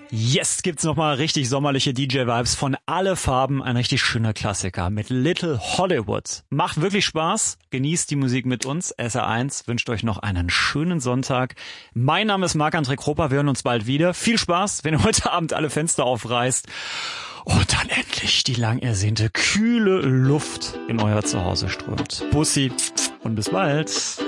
Jetzt gibt's nochmal richtig sommerliche DJ-Vibes von Alle Farben. Ein richtig schöner Klassiker mit Little Hollywood. Macht wirklich Spaß. Genießt die Musik mit uns. SR1 wünscht euch noch einen schönen Sonntag. Mein Name ist Marc-André Kropper. Wir hören uns bald wieder. Viel Spaß, wenn ihr heute Abend alle Fenster aufreißt. Und dann endlich die lang ersehnte kühle Luft in euer Zuhause strömt. Bussi und bis bald.